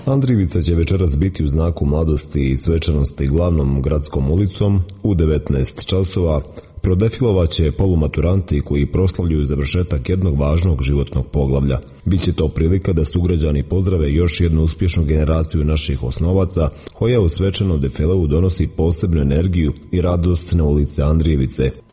Andrijevica će večeras biti u znaku mladosti i svečanosti glavnom gradskom ulicom u 19 časova. Prodefilovat će polumaturanti koji proslavljuju završetak jednog važnog životnog poglavlja. Biće to prilika da sugrađani pozdrave još jednu uspješnu generaciju naših osnovaca, koja u svečanom defileu donosi posebnu energiju i radost na ulice Andrijevice.